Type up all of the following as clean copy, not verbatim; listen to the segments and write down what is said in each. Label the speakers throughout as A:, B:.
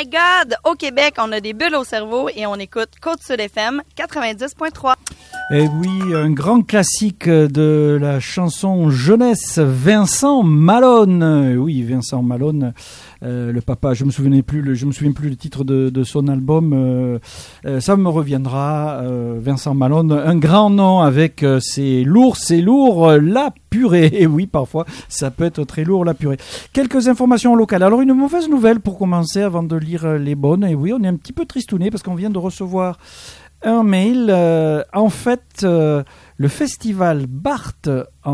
A: my God! Au Québec, on a des bulles au cerveau et on écoute Côte-Sud FM 90.3.
B: Et oui, un grand classique de la chanson jeunesse, Vincent Malone. Oui, Vincent Malone, le papa. Je me souviens plus le titre de son album. Ça me reviendra. Vincent Malone, un grand nom avec c'est lourd, la purée. Et oui, parfois, ça peut être très lourd, la purée. Quelques informations locales. Alors, une mauvaise nouvelle pour commencer avant de lire les bonnes. Et oui, on est un petit peu tristouné parce qu'on vient de recevoir un mail. En fait, le festival Barthes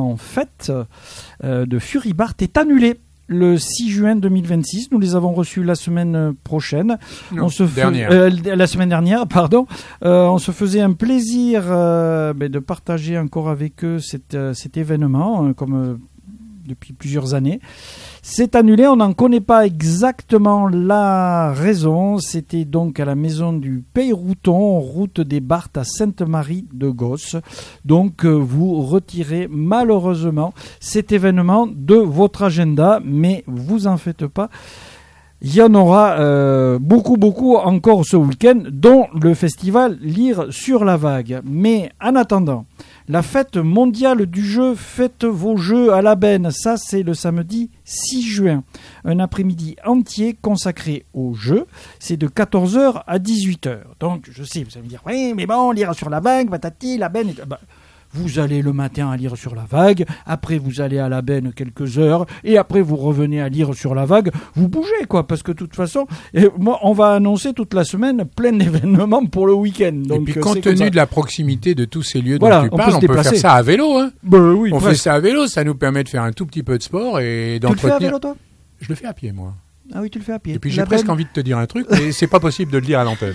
B: de Fury Barthes est annulé le 6 juin 2026. Nous les avons reçus la semaine prochaine.
C: Non,
B: la semaine dernière, pardon. On se faisait un plaisir de partager encore avec eux cet événement, comme depuis plusieurs années. C'est annulé, on n'en connaît pas exactement la raison. C'était donc à la maison du Pays-Routon, route des Barthes à Sainte-Marie-de-Gosse. Donc vous retirez malheureusement cet événement de votre agenda, mais vous en faites pas. Il y en aura beaucoup encore ce week-end, dont le festival Lire sur la vague. Mais en attendant, la fête mondiale du jeu, faites vos jeux à la benne. Ça, c'est le samedi 6 juin. Un après-midi entier consacré aux jeux. C'est de 14h à 18h. Donc, je sais, vous allez me dire, oui, mais bon, lire sur la vague, patati, la benne... Vous allez le matin à lire sur la vague, après vous allez à la benne quelques heures, et après vous revenez à lire sur la vague. Vous bougez, quoi, parce que de toute façon, moi, on va annoncer toute la semaine plein d'événements pour le week-end. Donc,
C: et puis compte tenu de la proximité de tous ces lieux dont tu parles, on peut faire ça à vélo. Hein.
B: Oui,
C: on fait ça à vélo, ça nous permet de faire un tout petit peu de sport et d'entretenir...
B: Tu le fais à vélo, toi ?
C: Je le fais à pied, moi.
B: Ah oui, tu le fais à pied.
C: Et puis j'ai presque envie de te dire un truc, mais c'est pas possible de le dire à l'antenne.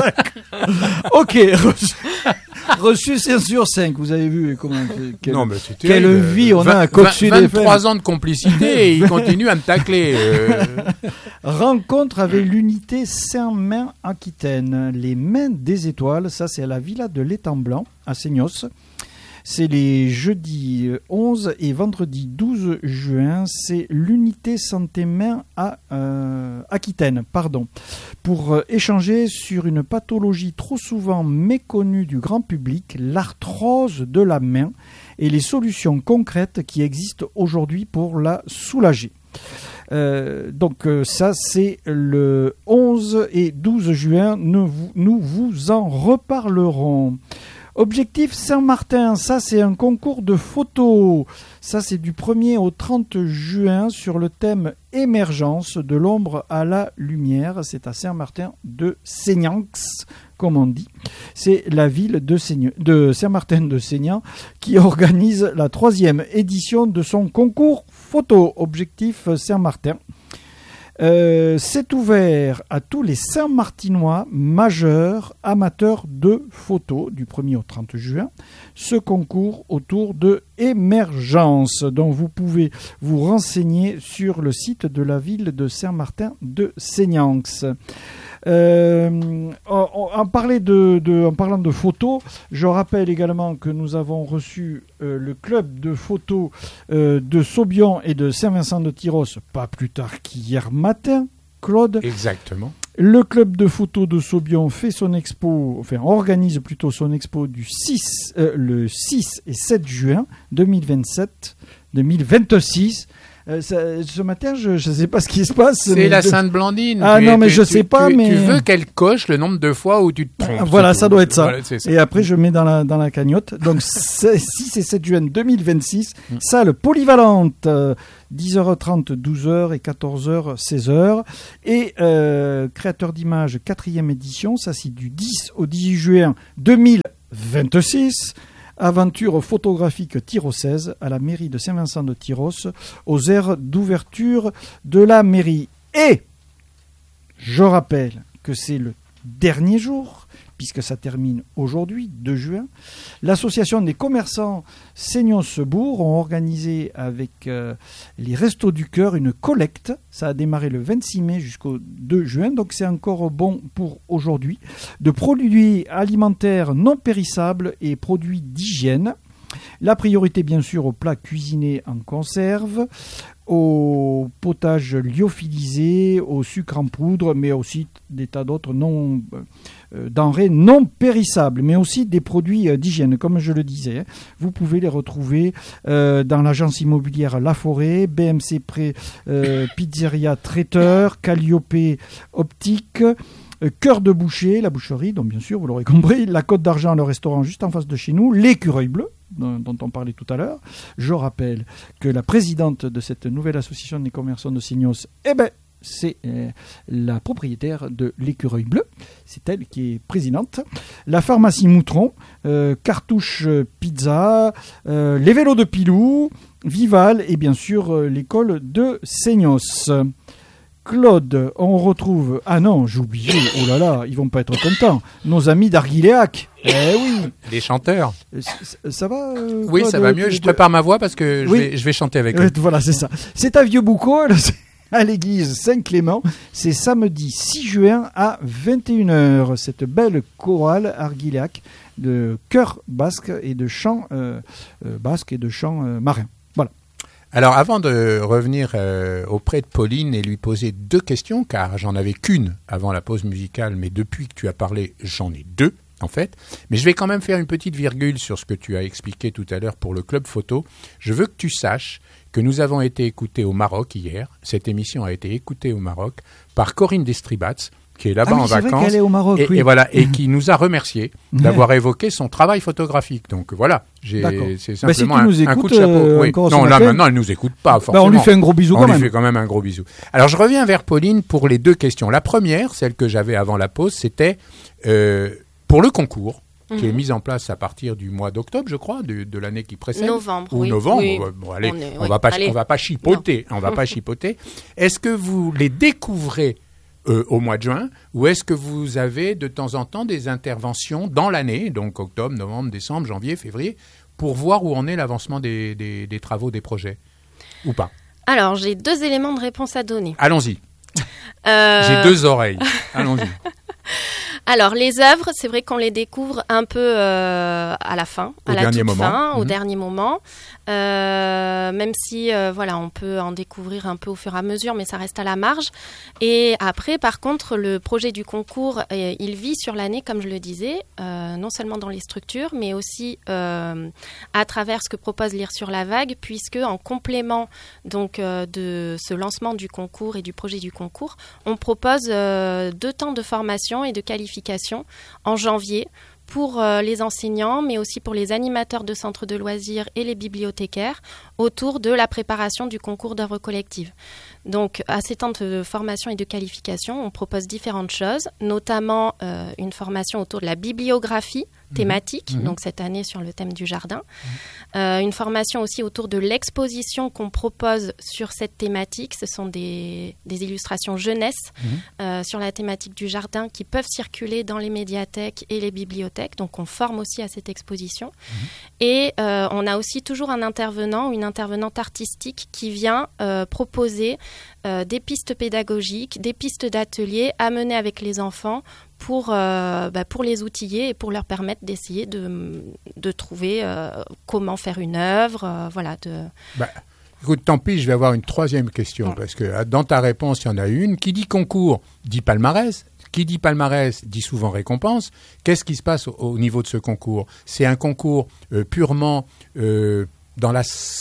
B: Ok, reçu 5 sur 5, vous avez vu quelle vie on a à Côte-Sud FM.
C: 23 ans de complicité et il continue à me tacler.
B: Rencontre avec l'unité Saint-Main-Aquitaine, les Mains des Étoiles, ça c'est à la Villa de l'Étang Blanc, à Seignos. C'est les jeudis 11 et vendredi 12 juin. C'est l'unité santé-main à Aquitaine, pour échanger sur une pathologie trop souvent méconnue du grand public, l'arthrose de la main, et les solutions concrètes qui existent aujourd'hui pour la soulager. Donc ça c'est le 11 et 12 juin, nous vous en reparlerons. Objectif Saint-Martin, ça c'est un concours de photos. Ça c'est du 1er au 30 juin sur le thème émergence de l'ombre à la lumière. C'est à Saint-Martin-de-Seignanx, comme on dit. C'est la ville de Saint-Martin-de-Seignan qui organise la 3e édition de son concours photo. Objectif Saint-Martin. C'est ouvert à tous les Saint-Martinois majeurs amateurs de photos du 1er au 30 juin. Ce concours autour de émergence dont vous pouvez vous renseigner sur le site de la ville de Saint-Martin-de-Seignan. En parlant de photos, je rappelle également que nous avons reçu le club de photos de Saubion et de Saint-Vincent-de-Tyrosse pas plus tard qu'hier matin, Claude.
C: Exactement.
B: Le club de photos de Saubion organise plutôt son expo le 6 et 7 juin 2026. Ce matin, je ne sais pas ce qui se passe.
C: C'est la Sainte Blandine.
B: Je sais pas. Mais
C: tu veux qu'elle coche le nombre de fois où tu te trompes.
B: Voilà, ça doit être ça.
C: Voilà, ça.
B: Et après, je mets dans la cagnotte. Donc, 6 et 7 juin 2026, salle polyvalente, 10h30, 12h et 14h, 16h. Et créateur d'images, 4e édition. Ça, c'est du 10 au 18 juin 2026. Aventure photographique tyrosaise à la mairie de Saint-Vincent-de-Tyrosse, aux aires d'ouverture de la mairie. Et je rappelle que c'est le dernier jour, puisque ça termine aujourd'hui, 2 juin. L'association des commerçants Seignos-Bourg ont organisé avec les Restos du Cœur une collecte. Ça a démarré le 26 mai jusqu'au 2 juin, donc c'est encore bon pour aujourd'hui, de produits alimentaires non périssables et produits d'hygiène. La priorité, bien sûr, aux plats cuisinés en conserve, au potage lyophilisé, au sucre en poudre, mais aussi des tas d'autres denrées non périssables, mais aussi des produits d'hygiène, comme je le disais. Vous pouvez les retrouver dans l'agence immobilière La Forêt, BMC Pizzeria Traiteur, Calliope Optique, Cœur de Boucher, la boucherie, donc bien sûr, vous l'aurez compris, la Côte d'Argent, le restaurant juste en face de chez nous, l'Écureuil Bleu, dont on parlait tout à l'heure. Je rappelle que la présidente de cette nouvelle association des commerçants de Seignos, c'est la propriétaire de l'Écureuil Bleu, c'est elle qui est présidente. La pharmacie Moutron, Cartouche Pizza, les vélos de Pilou, Vival et bien sûr l'école de Seignos. Claude, on retrouve... Ah non, j'ai oublié, oh là là, ils vont pas être contents. Nos amis d'Arguiléac. Eh oui.
C: Les chanteurs.
B: Ça va
C: Oui,
B: Claude,
C: ça va mieux. Je prépare ma voix parce que je vais chanter avec eux.
B: Voilà, c'est ça. C'est à Vieux-Boucau, à l'église Saint-Clément. C'est samedi 6 juin à 21h. Cette belle chorale Arguiléac de chœur basque et de chant basque et de chant marin. Voilà.
C: Alors, avant de revenir auprès de Pauline et lui poser 2 questions, car j'en avais qu'une avant la pause musicale, mais depuis que tu as parlé, j'en ai 2, en fait. Mais je vais quand même faire une petite virgule sur ce que tu as expliqué tout à l'heure pour le Club Photo. Je veux que tu saches que nous avons été écoutés au Maroc hier. Cette émission a été écoutée au Maroc par Corinne Destribats, qui est là-bas en vacances,
B: vrai qu'elle est au Maroc,
C: et voilà, et qui nous a remercié d'avoir évoqué son travail photographique. Donc voilà, c'est simplement un coup de chapeau. Oui. Non, là maintenant elle nous écoute pas forcément.
B: On lui fait un gros bisou quand même.
C: On lui fait quand même un gros bisou. Alors je reviens vers Pauline pour les 2 questions. La première, celle que j'avais avant la pause, c'était pour le concours qui est mis en place à partir du mois d'octobre, je crois, de l'année qui précède.
D: Novembre.
C: Ou novembre. Oui. Bon, allez, on va pas chipoter. On va pas chipoter. Est-ce que vous les découvrez au mois de juin, ou est-ce que vous avez de temps en temps des interventions dans l'année, donc octobre, novembre, décembre, janvier, février, pour voir où en est l'avancement des travaux, des projets, ou pas?
D: Alors, j'ai 2 éléments de réponse à donner.
C: Allons-y. J'ai 2 oreilles. Allons-y.
D: Alors, les œuvres, c'est vrai qu'on les découvre un peu à la fin, au dernier moment. Même si, on peut en découvrir un peu au fur et à mesure, mais ça reste à la marge. Et après, par contre, le projet du concours, il vit sur l'année, comme je le disais, non seulement dans les structures, mais aussi à travers ce que propose Lire sur la Vague, puisque en complément donc de ce lancement du concours et du projet du concours, on propose 2 temps de formation et de qualification en janvier pour les enseignants, mais aussi pour les animateurs de centres de loisirs et les bibliothécaires autour de la préparation du concours d'œuvres collectives. Donc, à ces temps de formation et de qualification, on propose différentes choses, notamment une formation autour de la bibliographie thématique, donc cette année sur le thème du jardin. Une formation aussi autour de l'exposition qu'on propose sur cette thématique. Ce sont des illustrations jeunesse sur la thématique du jardin qui peuvent circuler dans les médiathèques et les bibliothèques. Donc, on forme aussi à cette exposition. Et on a aussi toujours un intervenant ou une intervenante artistique qui vient proposer des pistes pédagogiques, des pistes d'ateliers à mener avec les enfants pour les outiller et pour leur permettre d'essayer de trouver comment faire une œuvre.
C: Écoute, tant pis, je vais avoir une 3e question, parce que dans ta réponse, il y en a une. Qui dit concours dit palmarès. Qui dit palmarès dit souvent récompense. Qu'est-ce qui se passe au niveau de ce concours? C'est un concours purement dans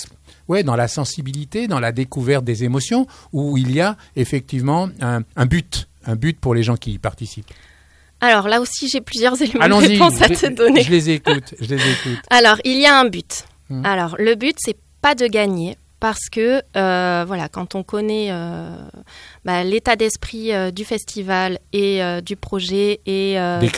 C: la sensibilité, dans la découverte des émotions, où il y a effectivement un but pour les gens qui y participent.
D: Alors là aussi, j'ai plusieurs éléments de réponse à te donner.
C: Je les écoute.
D: Alors, il y a un but. Alors, le but, c'est pas de gagner. Parce que, quand on connaît l'état d'esprit du festival et du projet et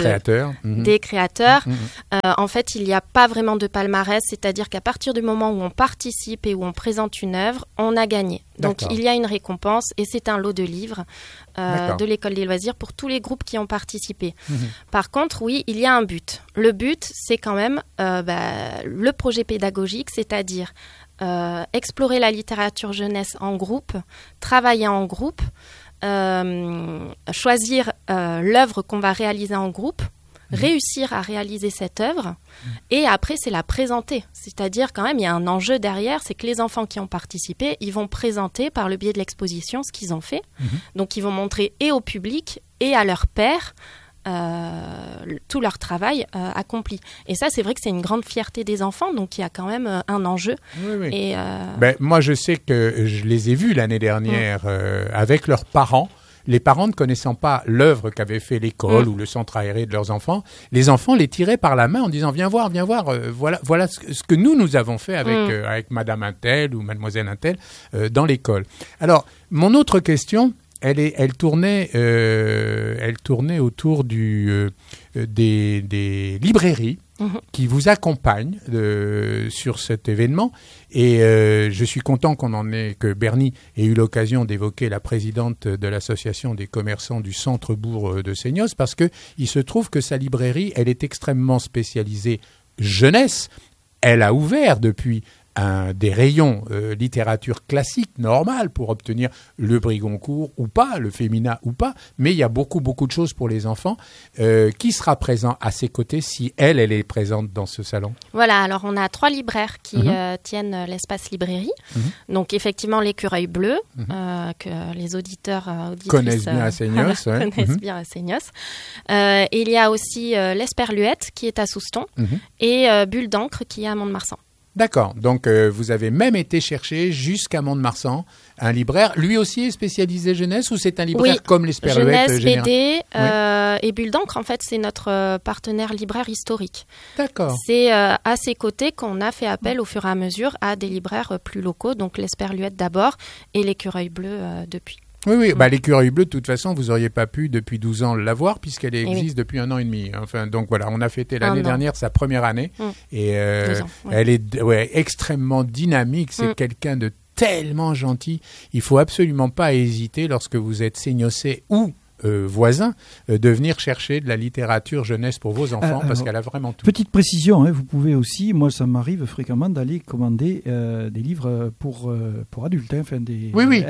D: des créateurs, en fait, il n'y a pas vraiment de palmarès. C'est-à-dire qu'à partir du moment où on participe et où on présente une œuvre, on a gagné. Donc, il y a une récompense et c'est un lot de livres de l'École des loisirs pour tous les groupes qui ont participé. Par contre, oui, il y a un but. Le but, c'est quand même le projet pédagogique, c'est-à-dire explorer la littérature jeunesse en groupe, travailler en groupe, choisir l'œuvre qu'on va réaliser en groupe, réussir à réaliser cette œuvre, et après c'est la présenter. C'est-à-dire quand même, il y a un enjeu derrière, c'est que les enfants qui ont participé, ils vont présenter par le biais de l'exposition ce qu'ils ont fait. Donc ils vont montrer et au public et à leurs pairs tout leur travail accompli. Et ça, c'est vrai que c'est une grande fierté des enfants, donc il y a quand même un enjeu.
C: Oui.
D: Et
C: moi, je sais que je les ai vus l'année dernière avec leurs parents. Les parents ne connaissant pas l'œuvre qu'avait fait l'école ou le centre aéré de leurs enfants, les enfants les tiraient par la main en disant viens voir, voilà ce que nous avons fait avec Madame Untel ou Mademoiselle Untel dans l'école. Alors, mon autre question, elle tournait autour des librairies qui vous accompagnent sur cet événement. Et je suis content que Bernie ait eu l'occasion d'évoquer la présidente de l'association des commerçants du centre-bourg de Seignos, parce qu'il se trouve que sa librairie, elle est extrêmement spécialisée jeunesse. Elle a ouvert depuis des rayons littérature classique normale pour obtenir le prix Goncourt ou pas, le Femina ou pas, mais il y a beaucoup de choses pour les enfants. Qui sera présent à ses côtés si elle est présente dans ce salon?
D: Voilà, alors on a 3 libraires qui tiennent l'espace librairie. Donc effectivement l'Écureuil Bleu, que les auditeurs
C: connaissent bien à Seignos.
D: Connaissent bien à Seignos. Il y a aussi l'Esperluette qui est à Souston et Bulle d'encre qui est à Mont-de-Marsan.
C: D'accord, donc vous avez même été chercher jusqu'à Mont-de-Marsan un libraire. Lui aussi est spécialisé jeunesse ou c'est un libraire comme l'Esperluette
D: jeunesse, BD et Bulle d'encre, en fait, c'est notre partenaire libraire historique.
C: D'accord.
D: C'est à ses côtés qu'on a fait appel au fur et à mesure à des libraires plus locaux, donc l'Esperluette d'abord et l'Écureuil Bleu depuis.
C: Oui. L'Écureuil Bleu, de toute façon, vous n'auriez pas pu depuis 12 ans l'avoir puisqu'elle existe depuis 1 an et demi. Enfin, donc voilà, on a fêté l'année dernière sa première année et elle est extrêmement dynamique. C'est quelqu'un de tellement gentil. Il faut absolument pas hésiter lorsque vous êtes seignossais ou voisin de venir chercher de la littérature jeunesse pour vos enfants parce qu'elle a vraiment tout.
B: Petite précision, vous pouvez aussi, moi ça m'arrive fréquemment d'aller commander des livres pour adultes.
C: Oui.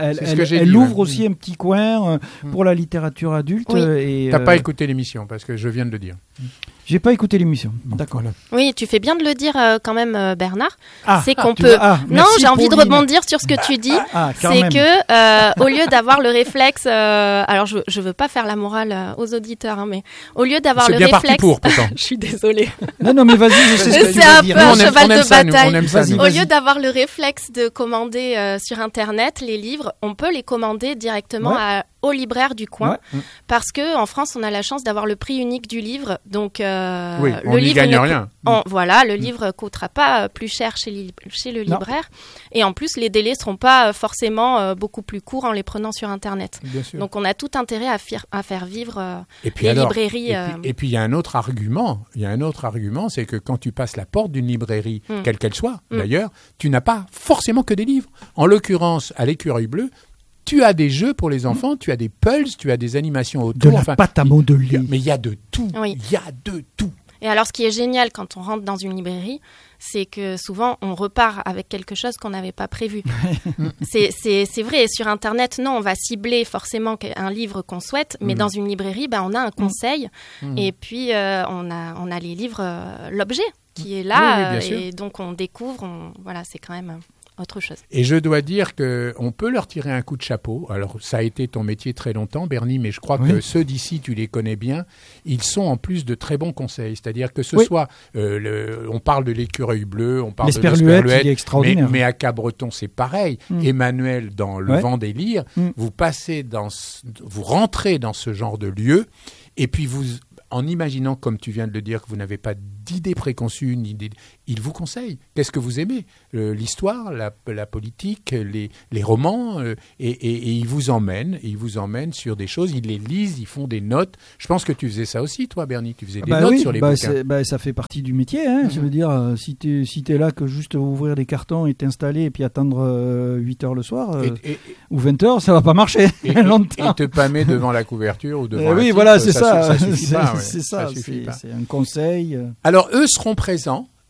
B: Elle ouvre aussi un petit coin pour la littérature adulte.
C: T'as pas écouté l'émission parce que je viens de le dire.
B: J'ai pas écouté l'émission. D'accord.
D: Oui, tu fais bien de le dire quand même, Bernard. C'est qu'on
B: peut.
D: peut. Non, j'ai envie de rebondir sur ce que tu dis. C'est que au lieu d'avoir le réflexe, alors je veux pas faire la morale aux auditeurs, mais au lieu d'avoir le réflexe, je suis désolée.
B: Non, mais vas-y, je sais ce que tu
D: veux
B: dire.
D: C'est un peu un cheval de bataille.
B: Vas-y.
D: Au lieu d'avoir le réflexe de commander sur Internet les livres, on peut les commander directement au libraire du coin, parce que en France, on a la chance d'avoir le prix unique du livre, donc
C: on n'y gagne rien.
D: Le livre coûtera pas plus cher chez le libraire, et en plus les délais seront pas forcément beaucoup plus courts en les prenant sur Internet. Donc on a tout intérêt à faire vivre les librairies.
C: Et puis il y a un autre argument. C'est que quand tu passes la porte d'une librairie, quelle qu'elle soit, d'ailleurs, tu n'as pas forcément que des livres. En l'occurrence, à l'Écureuil Bleu, tu as des jeux pour les enfants, tu as des pulses, tu as des animations autour.
B: De la pâte à modeler.
C: Mais il y a de tout.
D: Et alors, ce qui est génial quand on rentre dans une librairie, c'est que souvent, on repart avec quelque chose qu'on n'avait pas prévu. C'est vrai. Sur Internet, non, on va cibler forcément un livre qu'on souhaite, mais dans une librairie, on a un conseil. Et puis, on a les livres, l'objet qui est là. Et donc, on découvre. Voilà, c'est quand même autre chose.
C: Et je dois dire qu'on peut leur tirer un coup de chapeau. Alors, ça a été ton métier très longtemps, Bernie, mais je crois que ceux d'ici, tu les connais bien. Ils sont en plus de très bons conseils. C'est-à-dire que ce soit, on parle de l'Écureuil Bleu, on parle de l'Esperluette,
B: il est extraordinaire.
C: Mais à Cabreton, c'est pareil. Emmanuel, dans Le Vent des Lyres, vous rentrez dans ce genre de lieu, et puis en imaginant, comme tu viens de le dire, que vous n'avez pas d'idées préconçues, il vous conseille. Qu'est-ce que vous aimez ? L'histoire, la politique, les romans, et ils vous emmènent sur des choses, ils les lisent, ils font des notes. Je pense que tu faisais ça aussi, toi, Bernie, tu faisais des notes sur les bouquins.
B: Ça fait partie du métier, je veux dire, si t'es là que juste ouvrir des cartons et t'installer et puis attendre 8 heures le soir, ou 20 heures, ça va pas marcher longtemps.
C: Et te pâmer devant la couverture ou devant
B: oui,
C: titre,
B: voilà, c'est ça.
C: Ça suffit pas.
B: C'est ça, c'est un conseil.
C: Alors, eux seront présents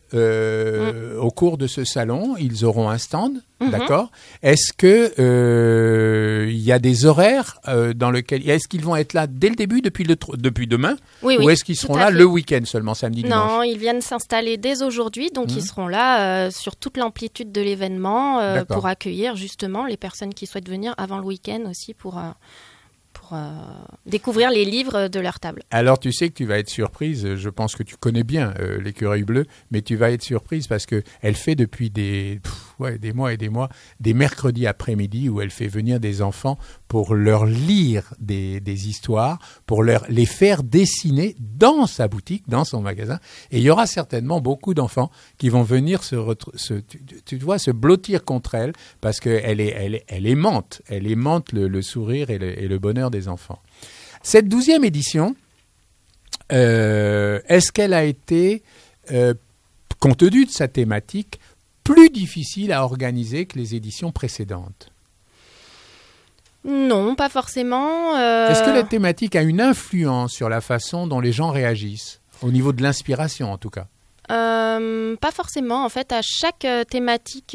C: au cours de ce salon, ils auront un stand, d'accord. Est-ce que il y a des horaires dans lesquels est-ce qu'ils vont être là dès le début depuis demain,
D: oui,
C: ou est-ce qu'ils seront là le week-end seulement, samedi, dimanche?
D: Non, ils viennent s'installer dès aujourd'hui, donc ils seront là sur toute l'amplitude de l'événement pour accueillir justement les personnes qui souhaitent venir avant le week-end aussi pour découvrir les livres de leur table.
C: Alors tu sais que tu vas être surprise, je pense que tu connais bien l'écureuil bleu, mais tu vas être surprise parce qu'elle fait depuis des mois et des mois, des mercredis après-midi où elle fait venir des enfants pour leur lire des histoires, pour les faire dessiner dans sa boutique, dans son magasin. Et il y aura certainement beaucoup d'enfants qui vont venir se blottir contre elle parce qu'elle aimante le sourire et le bonheur des enfants. Cette 12e édition, est-ce qu'elle a été, compte tenu de sa thématique, plus difficile à organiser que les éditions précédentes?
D: Non, pas forcément.
C: Est-ce que la thématique a une influence sur la façon dont les gens réagissent, au niveau de l'inspiration en tout cas?
D: Pas forcément. En fait, à chaque thématique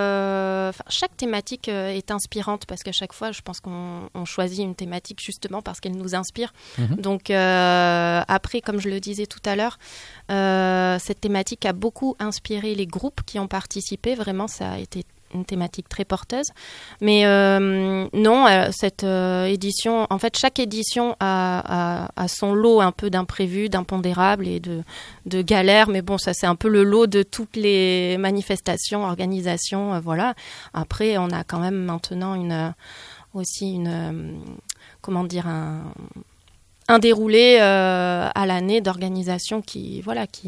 D: est inspirante parce qu'à chaque fois, je pense qu'on choisit une thématique justement parce qu'elle nous inspire. Donc après, comme je le disais tout à l'heure, cette thématique a beaucoup inspiré les groupes qui ont participé. Vraiment, ça a été une thématique très porteuse. Mais non, cette édition, en fait, chaque édition a son lot un peu d'imprévus, d'impondérables et de galères. Mais bon, ça, c'est un peu le lot de toutes les manifestations, organisations, voilà. Après, on a quand même maintenant un déroulé à l'année d'organisation qui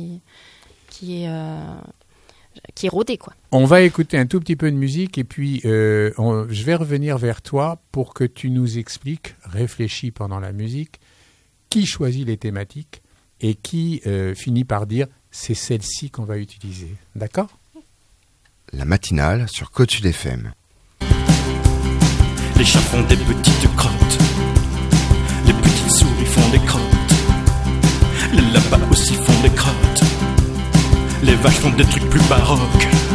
D: est rodé, quoi.
C: On va écouter un tout petit peu de musique et puis je vais revenir vers toi pour que tu nous expliques, réfléchis pendant la musique, qui choisit les thématiques et qui finit par dire c'est celle-ci qu'on va utiliser. D'accord ?
E: La matinale sur Côte Sud FM.
F: Les chats font des petites crottes, les petites souris font des crottes, les lapins aussi font des crottes, les vaches font des trucs plus baroques.